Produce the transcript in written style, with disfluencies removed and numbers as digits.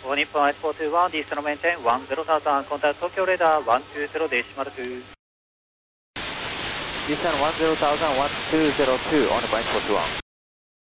All Nippon 8421, diesel maintain 10,000, contact Tokyo radar 120.2. Descend 10,000, 1202, on Nippon 8421.